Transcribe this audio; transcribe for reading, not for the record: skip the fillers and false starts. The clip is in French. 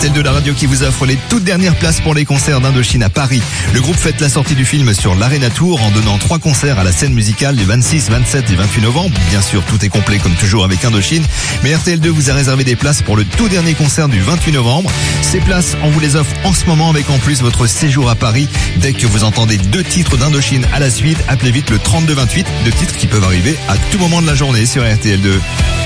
RTL2, la radio qui vous offre les toutes dernières places pour les concerts d'Indochine à Paris. Le groupe fête la sortie du film sur l'Arena Tour en donnant 3 concerts à la scène musicale les 26, 27 et 28 novembre. Bien sûr, tout est complet comme toujours avec Indochine. Mais RTL2 vous a réservé des places pour le tout dernier concert du 28 novembre. Ces places, on vous les offre en ce moment avec en plus votre séjour à Paris. Dès que vous entendez 2 titres d'Indochine à la suite, appelez vite le 3228. 2 titres qui peuvent arriver à tout moment de la journée sur RTL2.